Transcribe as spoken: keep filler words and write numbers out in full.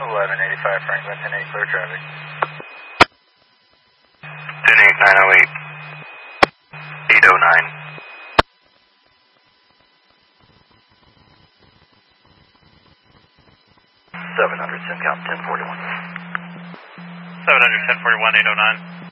eleven eighty-five Franklin, ten eight, clear traffic. ten eight, nine oh eight, eight oh nine. seven hundred, SimCom ten forty-one. seven hundred, ten forty-one, eight oh nine.